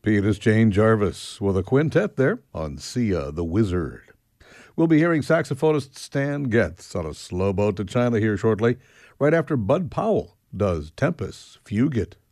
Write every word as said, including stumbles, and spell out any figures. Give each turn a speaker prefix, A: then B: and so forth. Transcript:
A: Pete is Jane Jarvis with a quintet there on Sia the Wizard. We'll be hearing saxophonist Stan Getz on a slow boat to China here shortly, right after Bud Powell does Tempest Fugit.